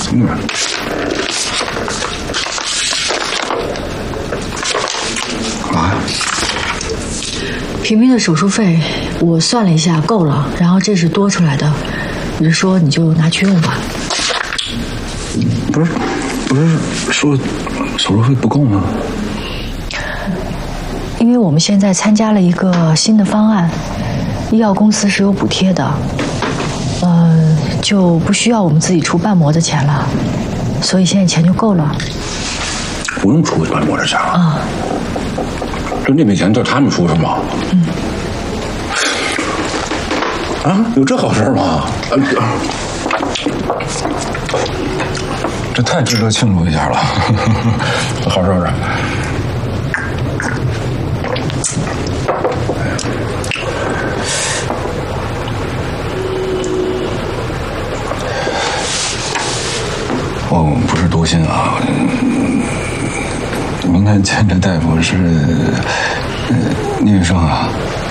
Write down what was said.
啊？ 平平的手术费我算了一下够了，然后这是多出来的，我就说你就拿去用吧。 不是说手术费不够吗？ 因为我们现在参加了一个新的方案，医药公司是有补贴的，就不需要我们自己出瓣膜的钱了，所以现在钱就够了。 不用出瓣膜的钱啊？ 就那笔钱叫他们出是吗？啊，有这好事吗？这太值得庆祝一下了，好事儿。我不是多心啊，明天见这大夫是聂医生啊。